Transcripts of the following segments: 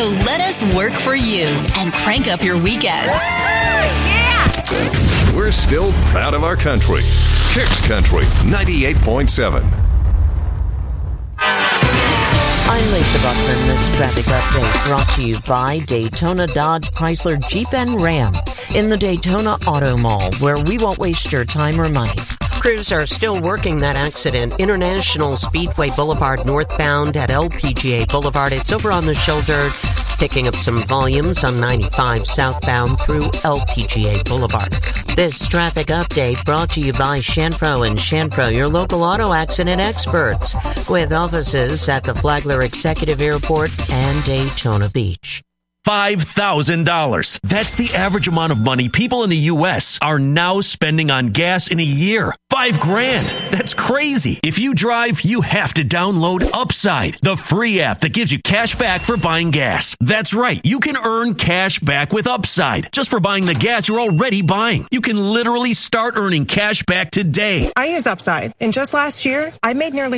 So let us work for you and crank up your weekends. We're still proud of our country. Kicks Country 98.7. I'm Lisa Buckman. This traffic update brought to you by Daytona Dodge Chrysler Jeep and Ram in the Daytona Auto Mall, where we won't waste your time or money. Crews are still working that accident. International Speedway Boulevard northbound at LPGA Boulevard. It's over on the shoulder, picking up some volumes on 95 southbound through LPGA Boulevard. This traffic update brought to you by Shanpro and Shanpro, your local auto accident experts, with offices at the Flagler Executive Airport and Daytona Beach. $5,000. That's the average amount of money people in the U.S. are now spending on gas in a year. $5,000. That's crazy. If you drive, you have to download Upside, the free app that gives you cash back for buying gas. That's right. You can earn cash back with Upside just for buying the gas you're already buying. You can literally start earning cash back today. I use Upside, and just last year, I made nearly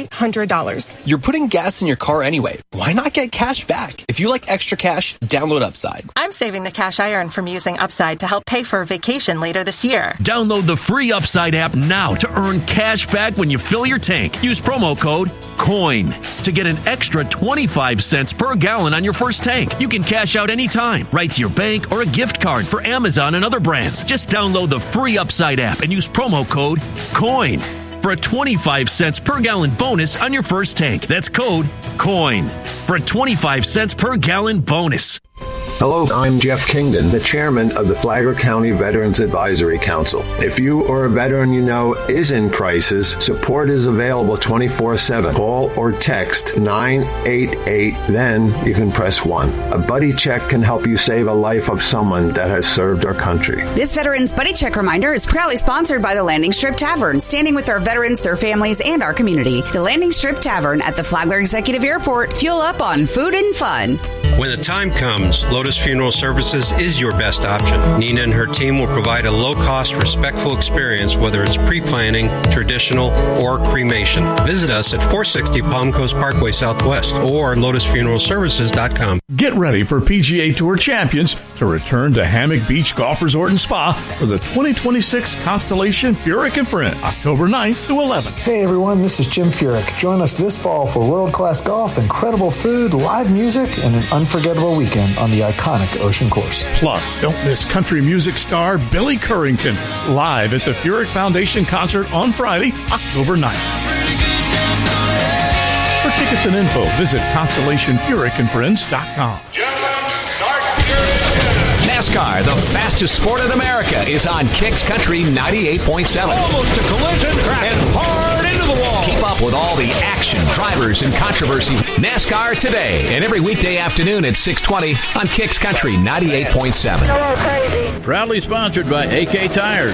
$300. You're putting gas in your car anyway. Why not get cash back? If you like extra cash, download Upside. I'm saving the cash I earn from using Upside to help pay for a vacation later this year. Download the free Upside app now to earn cash back when you fill your tank. Use promo code COIN to get an extra 25 cents per gallon on your first tank. You can cash out anytime, right to your bank or a gift card for Amazon and other brands. Just download the free Upside app and use promo code COIN for a 25 cents per gallon bonus on your first tank. That's code COIN for a 25 cents per gallon bonus. Hello, I'm Jeff Kingdon, the chairman of the Flagler County Veterans Advisory Council. If you or a veteran you know is in crisis, support is available 24/7. Call or text 988, then you can press 1. A buddy check can help you save a life of someone that has served our country. This Veterans Buddy Check reminder is proudly sponsored by the Landing Strip Tavern, standing with our veterans, their families, and our community. The Landing Strip Tavern at the Flagler Executive Airport. Fuel up on food and fun. When the time comes, Lotus Funeral Services is your best option. Nina and her team will provide a low-cost, respectful experience, whether it's pre-planning, traditional, or cremation. Visit us at 460 Palm Coast Parkway Southwest or lotusfuneralservices.com. Get ready for PGA Tour champions to return to Hammock Beach Golf Resort and Spa for the 2026 Constellation Furyk and Friend, October 9th to 11th. Hey everyone, this is Jim Furyk. Join us this fall for world-class golf, incredible food, live music, and an unforgettable weekend on the iconic Ocean Course. Plus, don't miss country music star Billy Currington live at the Furyk Foundation concert on Friday, October 9th. For tickets and info, visit ConstellationFurykandFriends.com. NASCAR, the fastest sport in America, is on Kicks Country 98.7. Almost a collision and hard into the wall. Keep up with all the action, drivers, and controversy. NASCAR Today, and every weekday afternoon at 6:20 on Kicks Country 98.7. Proudly sponsored by AK Tires.